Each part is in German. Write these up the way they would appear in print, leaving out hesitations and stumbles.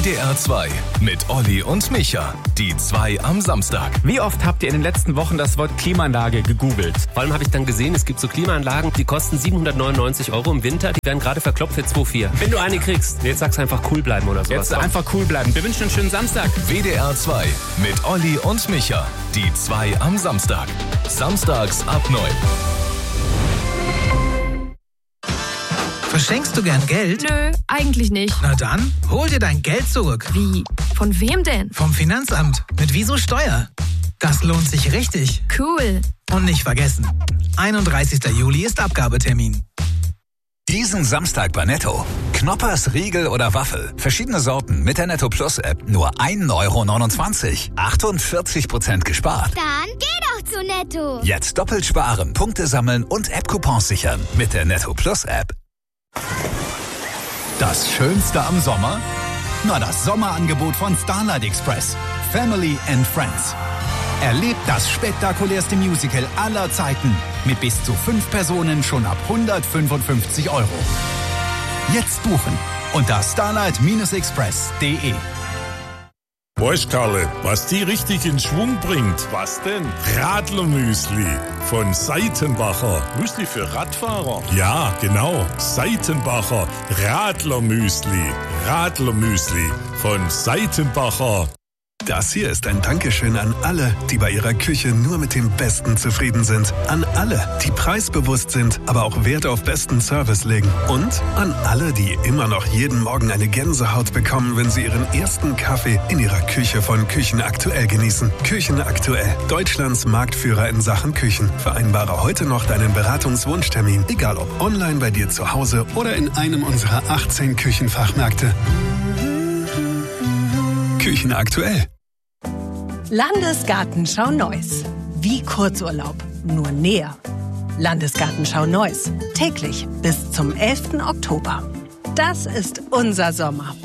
WDR 2 mit Olli und Micha. Die 2 am Samstag. Wie oft habt ihr in den letzten Wochen das Wort Klimaanlage gegoogelt? Vor allem habe ich dann gesehen, es gibt so Klimaanlagen, die kosten 799 € im Winter. Die werden gerade verkloppt für 2,4. Wenn du eine kriegst, jetzt sagst du einfach cool bleiben oder sowas. Jetzt einfach cool bleiben. Wir wünschen einen schönen Samstag. WDR 2 mit Olli und Micha. Die 2 am Samstag. Samstags ab 9. Verschenkst du gern Geld? Nö, eigentlich nicht. Na dann, hol dir dein Geld zurück. Wie? Von wem denn? Vom Finanzamt. Mit Wieso Steuer. Das lohnt sich richtig. Cool. Und nicht vergessen, 31. Juli ist Abgabetermin. Diesen Samstag bei Netto. Knoppers, Riegel oder Waffel. Verschiedene Sorten mit der Netto Plus App. Nur 1,29 €. 48% gespart. Dann geh doch zu Netto. Jetzt doppelt sparen, Punkte sammeln und App-Coupons sichern. Mit der Netto Plus App. Das Schönste am Sommer? Na, das Sommerangebot von Starlight Express. Family and Friends. Erlebt das spektakulärste Musical aller Zeiten mit bis zu 5 Personen schon ab 155 €. Jetzt buchen unter starlight-express.de. Weißt Karle, was die richtig in Schwung bringt? Was denn? Radlermüsli von Seitenbacher. Müsli für Radfahrer? Ja, genau. Seitenbacher Radlermüsli. Radlermüsli von Seitenbacher. Das hier ist ein Dankeschön an alle, die bei ihrer Küche nur mit dem Besten zufrieden sind. An alle, die preisbewusst sind, aber auch Wert auf besten Service legen. Und an alle, die immer noch jeden Morgen eine Gänsehaut bekommen, wenn sie ihren ersten Kaffee in ihrer Küche von Küchenaktuell genießen. Küchenaktuell, Deutschlands Marktführer in Sachen Küchen. Vereinbare heute noch deinen Beratungswunschtermin, egal ob online bei dir zu Hause oder in einem unserer 18 Küchenfachmärkte. Küchenaktuell. Landesgartenschau Neuss. Wie Kurzurlaub, nur näher. Landesgartenschau Neuss. Täglich bis zum 11. Oktober. Das ist unser Sommer.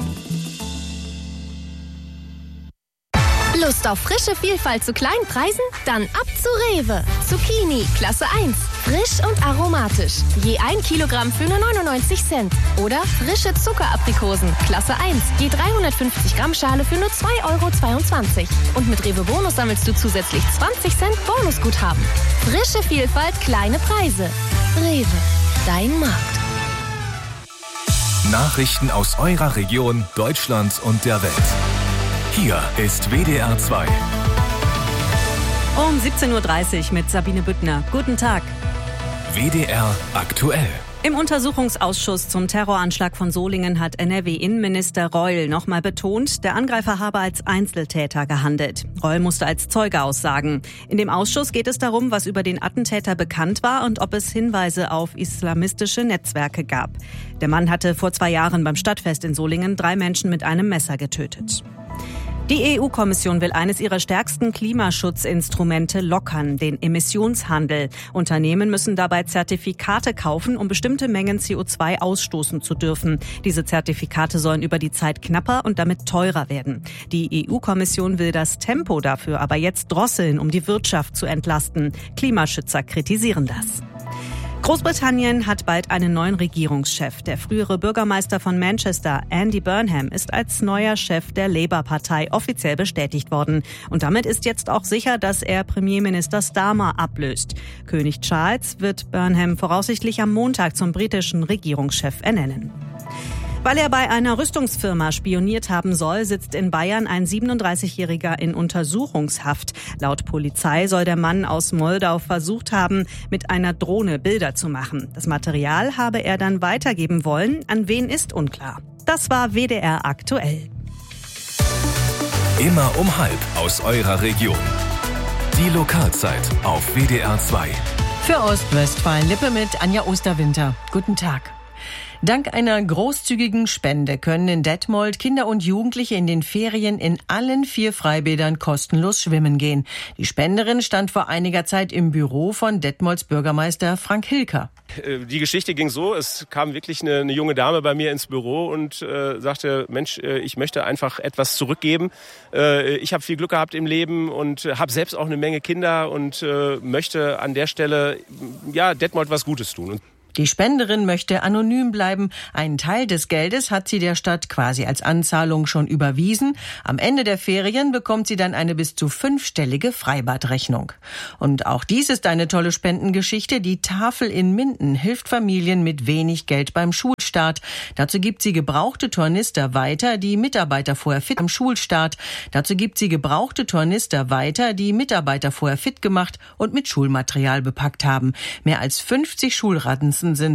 Lust auf frische Vielfalt zu kleinen Preisen? Dann ab zu Rewe. Zucchini, Klasse 1. Frisch und aromatisch. Je 1 Kilogramm für nur 99 Cent. Oder frische Zuckeraprikosen, Klasse 1. Je 350 Gramm Schale für nur 2,22 €. Und mit Rewe Bonus sammelst du zusätzlich 20 Cent Bonusguthaben. Frische Vielfalt, kleine Preise. Rewe, dein Markt. Nachrichten aus eurer Region, Deutschland und der Welt. Hier ist WDR 2. Um 17:30 Uhr mit Sabine Büttner. Guten Tag. WDR aktuell. Im Untersuchungsausschuss zum Terroranschlag von Solingen hat NRW-Innenminister Reul nochmal betont, der Angreifer habe als Einzeltäter gehandelt. Reul musste als Zeuge aussagen. In dem Ausschuss geht es darum, was über den Attentäter bekannt war und ob es Hinweise auf islamistische Netzwerke gab. Der Mann hatte vor 2 Jahren beim Stadtfest in Solingen 3 Menschen mit einem Messer getötet. Die EU-Kommission will eines ihrer stärksten Klimaschutzinstrumente lockern, den Emissionshandel. Unternehmen müssen dabei Zertifikate kaufen, um bestimmte Mengen CO2 ausstoßen zu dürfen. Diese Zertifikate sollen über die Zeit knapper und damit teurer werden. Die EU-Kommission will das Tempo dafür aber jetzt drosseln, um die Wirtschaft zu entlasten. Klimaschützer kritisieren das. Großbritannien hat bald einen neuen Regierungschef. Der frühere Bürgermeister von Manchester, Andy Burnham, ist als neuer Chef der Labour-Partei offiziell bestätigt worden. Und damit ist jetzt auch sicher, dass er Premierminister Starmer ablöst. König Charles wird Burnham voraussichtlich am Montag zum britischen Regierungschef ernennen. Weil er bei einer Rüstungsfirma spioniert haben soll, sitzt in Bayern ein 37-Jähriger in Untersuchungshaft. Laut Polizei soll der Mann aus Moldau versucht haben, mit einer Drohne Bilder zu machen. Das Material habe er dann weitergeben wollen. An wen ist unklar. Das war WDR aktuell. Immer um 12 aus eurer Region. Die Lokalzeit auf WDR 2. Für Ostwestfalen-Lippe mit Anja Osterwinter. Guten Tag. Dank einer großzügigen Spende können in Detmold Kinder und Jugendliche in den Ferien in allen 4 Freibädern kostenlos schwimmen gehen. Die Spenderin stand vor einiger Zeit im Büro von Detmolds Bürgermeister Frank Hilker. Die Geschichte ging so, es kam wirklich eine junge Dame bei mir ins Büro und sagte, Mensch, ich möchte einfach etwas zurückgeben. Ich habe viel Glück gehabt im Leben und habe selbst auch eine Menge Kinder und möchte an der Stelle Detmold was Gutes tun. Die Spenderin möchte anonym bleiben. Einen Teil des Geldes hat sie der Stadt quasi als Anzahlung schon überwiesen. Am Ende der Ferien bekommt sie dann eine bis zu 5-stellige Freibadrechnung. Und auch dies ist eine tolle Spendengeschichte. Die Tafel in Minden hilft Familien mit wenig Geld beim Schulstart. Dazu gibt sie gebrauchte Tornister weiter, die Mitarbeiter vorher fit gemacht und mit Schulmaterial bepackt haben. Mehr als 50 Schulranzen sind